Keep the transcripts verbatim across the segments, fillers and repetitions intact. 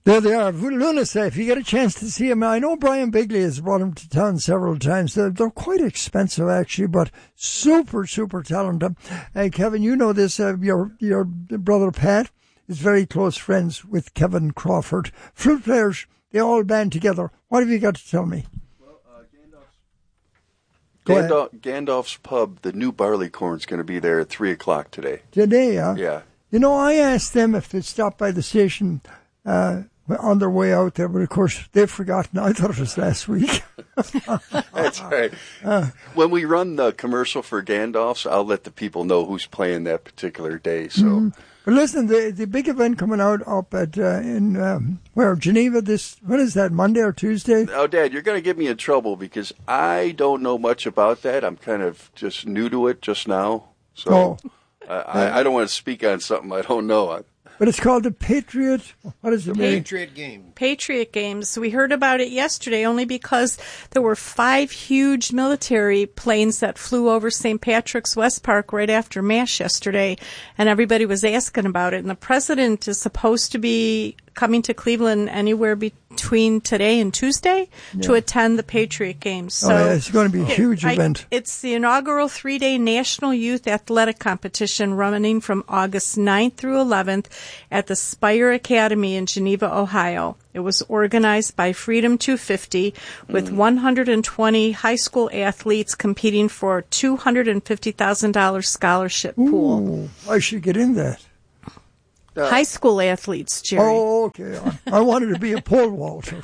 There they are. Lunasa, if you get a chance to see them. I know Brian Bigley has brought them to town several times. They're, they're quite expensive, actually, but super, super talented. Hey, Kevin, you know this. Uh, your your brother Pat is very close friends with Kevin Crawford. Flute players, they all band together. What have you got to tell me? Well, uh, Gandalf's, Gandalf, Gandalf's Pub, the new Barleycorn's going to be there at three o'clock today. Today, huh? Yeah. You know, I asked them if they'd stop by the station uh, on their way out there, but of course they've forgotten. I thought it was last week. That's right. Uh, when we run the commercial for Gandalf's, I'll let the people know who's playing that particular day. So, mm-hmm. But listen, the the big event coming out up at uh, in um, where Geneva this what is that, Monday or Tuesday? Oh, Dad, you're going to get me in trouble because I don't know much about that. I'm kind of just new to it just now, so. Oh. I, I don't want to speak on something I don't know. But it's called the Patriot. What is it? The Patriot Games. Patriot Games. We heard about it yesterday only because there were five huge military planes that flew over Saint Patrick's West Park right after Mass yesterday, and everybody was asking about it. And the president is supposed to be coming to Cleveland anywhere between today and Tuesday yeah. to attend the Patriot Games. So oh, yeah, it's going to be a huge it, event. I, it's the inaugural three-day National Youth Athletic Competition running from August ninth through eleventh at the Spire Academy in Geneva, Ohio. It was organized by Freedom two fifty with mm. one hundred twenty high school athletes competing for a two hundred fifty thousand dollars scholarship pool. Ooh, I should get in that. Uh, High school athletes, Jerry. Oh, okay. I, I wanted to be a pole vaulter.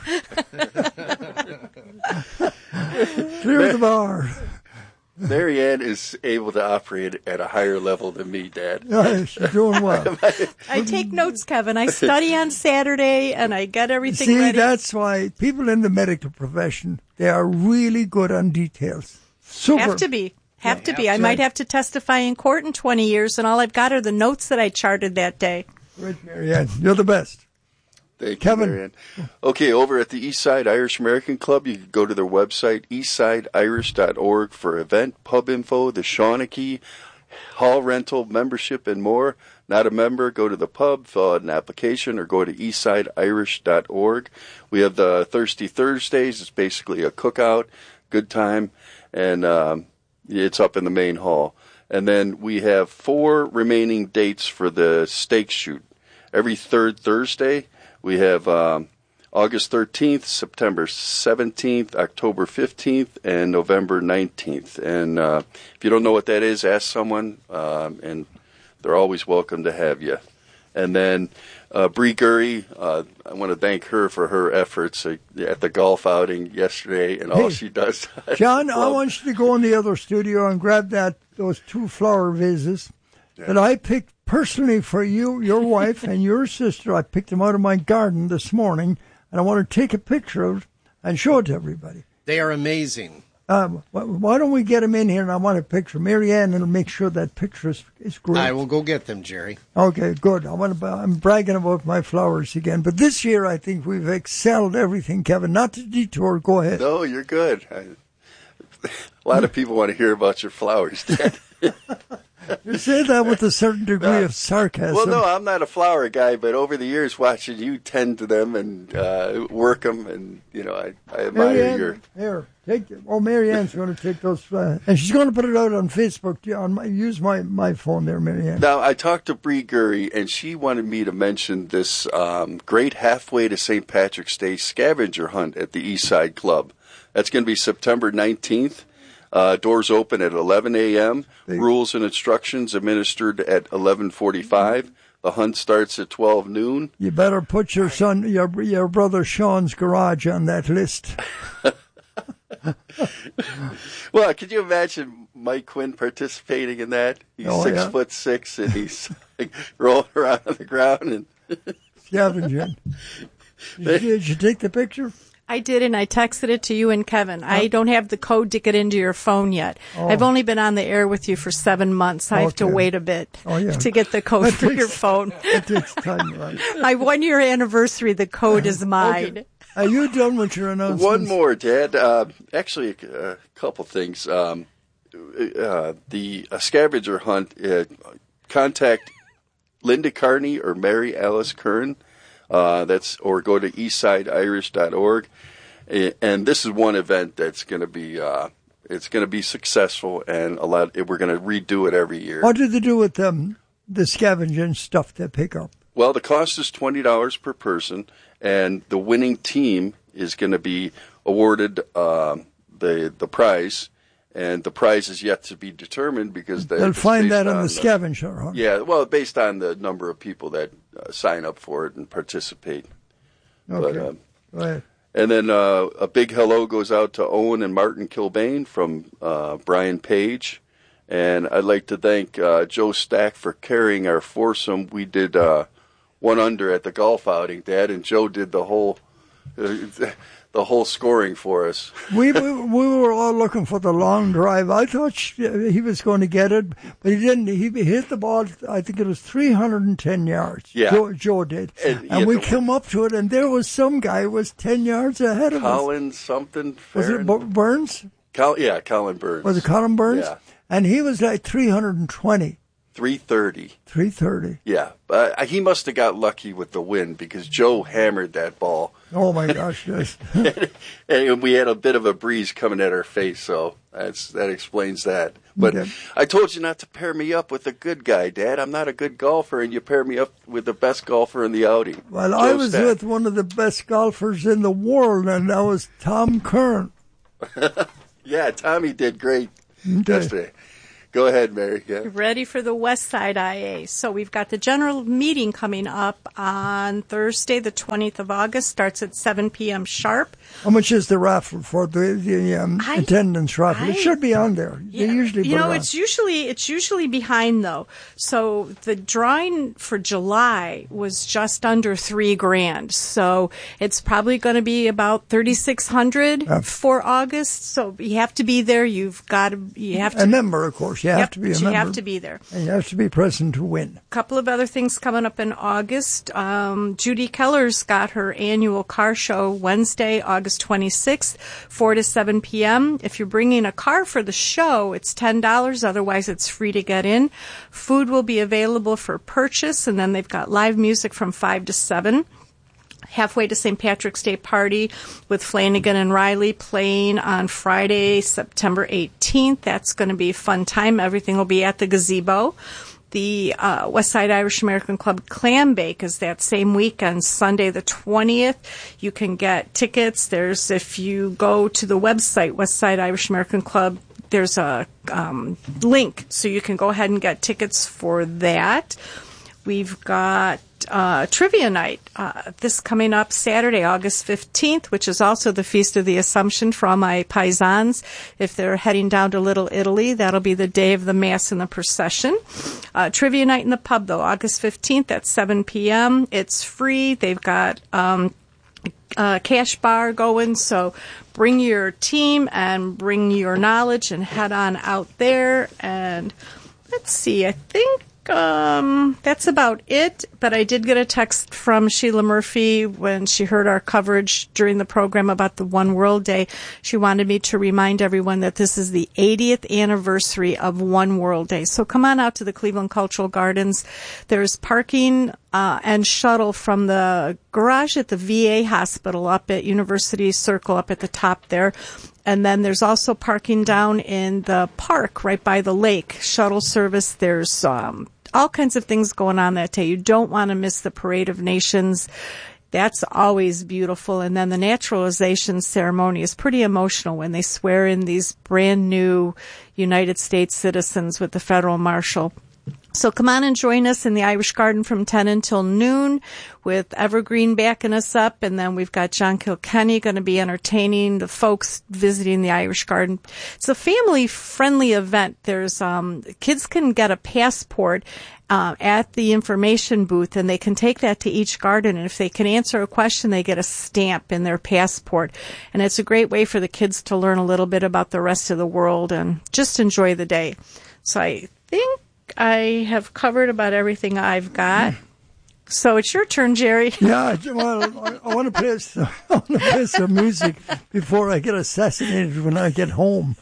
Clear the bar. Marianne is able to operate at a higher level than me, Dad. Yeah, she's doing well. I take notes, Kevin. I study on Saturday, and I get everything See, ready. See, that's why people in the medical profession, they are really good on details. Super. Have to be. Have yeah, to be. have I to. might have to testify in court in twenty years, and all I've got are the notes that I charted that day. Right, Marianne. You're the best. Thank Kevin. you, Marianne. Okay, over at the Eastside Irish American Club, you can go to their website, eastside irish dot org, for event, pub info, the Shawnee, hall rental, membership, and more. Not a member, go to the pub, fill out an application, or go to eastside irish dot org. We have the Thirsty Thursdays. It's basically a cookout, good time, and um, it's up in the main hall. And then we have four remaining dates for the steak shoot. Every third Thursday, we have um, August thirteenth, September seventeenth, October fifteenth, and November nineteenth. And uh, if you don't know what that is, ask someone, um, and they're always welcome to have you. And then uh, Bree Gurry, uh, I want to thank her for her efforts at the golf outing yesterday and all hey, she does. John, I want you to go in the other studio and grab that those two flower vases yeah. that I picked personally for you, your wife, and your sister. I picked them out of my garden this morning, and I want to take a picture of it and show it to everybody. They are amazing. Um, why don't we get them in here, and I want a picture. Marianne will make sure that picture is, is great. I will go get them, Jerry. Okay, good. I want to, I'm bragging about my flowers again. But this year, I think we've excelled everything, Kevin. Not to detour. Go ahead. No, you're good. I, a lot of people want to hear about your flowers, Dad. You say that with a certain degree no. of sarcasm. Well, no, I'm not a flower guy, but over the years, watching you tend to them and uh, work them, and you know, I, I admire Marianne, your. Here, take. Oh, Marianne's going to take those, uh, and she's going to put it out on Facebook. On my, use my, my phone there, Marianne. Now, I talked to Bree Gurry, and she wanted me to mention this um, great halfway to Saint Patrick's Day scavenger hunt at the Eastside Club. That's going to be September nineteenth. Uh, doors open at eleven a.m. Rules and instructions administered at eleven forty-five. The hunt starts at twelve noon. You better put your son, your your brother Sean's garage on that list. Well, could you imagine Mike Quinn participating in that? He's oh, six yeah. foot six, and he's like, rolling around on the ground and scavenging. Did you, did you take the picture? I did, and I texted it to you and Kevin. Oh. I don't have the code to get into your phone yet. Oh. I've only been on the air with you for seven months. I okay. have to wait a bit oh, yeah. to get the code that for takes, your phone. It takes time, right? My one-year anniversary, the code is mine. Okay. Are you done with your announcements? One more, Dad. Uh, actually, a, a couple things. Um, uh, the uh, scavenger hunt, uh, contact Linda Carney or Mary Alice Kern. Uh, that's or go to eastside irish dot org. And this is one event that's going to be uh, it's going to be successful, and a lot. We're going to redo it every year. What do they do with um, the scavenging stuff they pick up? Well, the cost is twenty dollars per person, and the winning team is going to be awarded uh, the the prize, and the prize is yet to be determined because they, they'll find that on in the, the scavenger hunt. Yeah, well, based on the number of people that uh, sign up for it and participate. Okay. But, uh, Go ahead. And then uh, a big hello goes out to Owen and Martin Kilbane from uh, Brian Page. And I'd like to thank uh, Joe Stack for carrying our foursome. We did uh, one under at the golf outing, Dad, and Joe did the whole uh, the whole scoring for us. we, we we were all looking for the long drive. I thought he was going to get it, but he didn't. He hit the ball, I think it was three hundred ten yards. Yeah. Joe, Joe did. And, and yeah, we the, came up to it, and there was some guy who was ten yards ahead of us. Colin something? Was it B- Burns? Col- yeah, Colin Burns. Was it Colin Burns? Yeah. And he was like three hundred twenty. three thirty. three thirty. Yeah, but uh, he must have got lucky with the wind because Joe hammered that ball. Oh, my gosh, yes. And we had a bit of a breeze coming at our face, so that's that explains that. But Okay. I told you not to pair me up with a good guy, Dad. I'm not a good golfer, and you pair me up with the best golfer in the outing. Well, Joe I was Stack. with one of the best golfers in the world, and that was Tom Curran. Yeah, Tommy did great Okay. yesterday. Go ahead, Mary. Yeah. Ready for the West Side I A. So we've got the general meeting coming up on Thursday, the twentieth of August. Starts at seven p.m. sharp. How much is the raffle for the, the um, I- attendance raffle? I- it should be on there. They usually you put know, it on. it's usually it's usually behind though. So the drawing for July was just under three grand. So it's probably going to be about thirty six hundred Yeah. for August. So you have to be there. You've got to. You have to. A member, of course. You have yep, to be a you member. have to be there. And you have to be present to win. Couple of other things coming up in August. Um, Judy Keller's got her annual car show Wednesday, August twenty-sixth, four to seven p.m. If you're bringing a car for the show, it's ten dollars. Otherwise, it's free to get in. Food will be available for purchase, and then they've got live music from five to seven. Halfway to Saint Patrick's Day party with Flanagan and Riley playing on Friday, September eighteenth. That's going to be a fun time. Everything will be at the gazebo. The uh, West Side Irish American Club Clam Bake is that same weekend, Sunday the twentieth. You can get tickets. There's, if you go to the website, West Side Irish American Club, there's a um, link, so you can go ahead and get tickets for that. We've got uh, trivia night uh, this coming up Saturday, August fifteenth, which is also the Feast of the Assumption for all my paisans. If they're heading down to Little Italy, that'll be the day of the Mass and the procession. Uh, trivia night in the pub, though, August fifteenth at seven p.m. It's free. They've got um, a cash bar going, so bring your team and bring your knowledge and head on out there. And let's see, I think Um, that's about it, but I did get a text from Sheila Murphy when she heard our coverage during the program about the One World Day. She wanted me to remind everyone that this is the eightieth anniversary of One World Day. So come on out to the Cleveland Cultural Gardens. There's parking uh, and shuttle from the garage at the V A hospital up at University Circle up at the top there. And then there's also parking down in the park right by the lake, shuttle service. There's um, all kinds of things going on that day. You don't want to miss the Parade of Nations. That's always beautiful. And then the naturalization ceremony is pretty emotional when they swear in these brand new United States citizens with the federal marshal. So come on and join us in the Irish Garden from ten until noon with Evergreen backing us up. And then we've got John Kilkenny going to be entertaining the folks visiting the Irish Garden. It's a family-friendly event. There's um, kids can get a passport uh, at the information booth, and they can take that to each garden. And if they can answer a question, they get a stamp in their passport. And it's a great way for the kids to learn a little bit about the rest of the world and just enjoy the day. So I think I have covered about everything I've got. So it's your turn, Jerry. Yeah, well, I, I want to play some, I want to play some music before I get assassinated when I get home.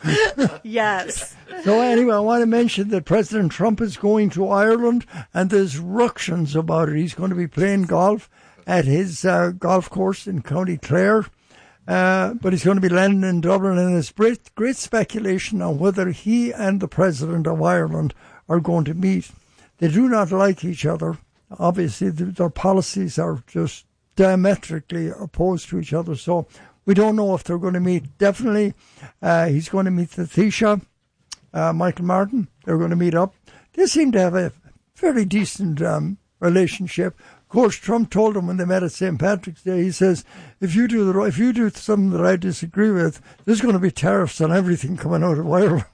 Yes. So anyway, I want to mention that President Trump is going to Ireland, and there's ructions about it. He's going to be playing golf. at his uh, golf course in County Clare. Uh, but he's going to be landing in Dublin, and there's great, great speculation on whether he and the President of Ireland are going to meet. They do not like each other. Obviously, the, their policies are just diametrically opposed to each other, so we don't know if they're going to meet. Definitely, uh, he's going to meet the Taoiseach, uh, Michael Martin. They're going to meet up. They seem to have a fairly decent um, relationship. Of course, Trump told him when they met at Saint Patrick's Day, he says, if you do the if you do something that I disagree with, there's going to be tariffs on everything coming out of Ireland.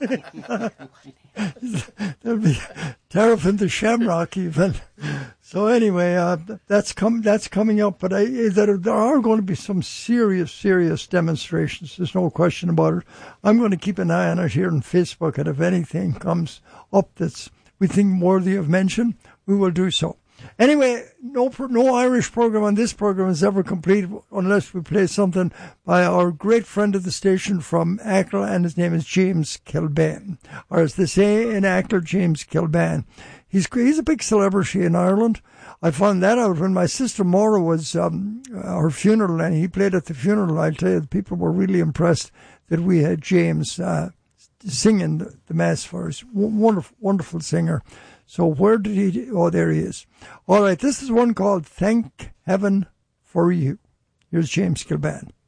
There'll be tariff in the Shamrock even. So anyway, uh, that's com- that's coming up. But I, there, there are going to be some serious, serious demonstrations. There's no question about it. I'm going to keep an eye on it here on Facebook, and if anything comes up that's we think worthy of mention, we will do so. Anyway, no no Irish program on this program is ever complete unless we play something by our great friend of the station from Achill, and his name is James Kilbane. Or as they say in Achill, James Kilbane. He's he's a big celebrity in Ireland. I found that out when my sister Maura was um, her funeral, and he played at the funeral. I tell you, the people were really impressed that we had James uh, singing the, the Mass for us. W- wonderful, wonderful singer. So where did he... Oh, there he is. All right, this is one called Thank Heaven for You. Here's James Kilbane.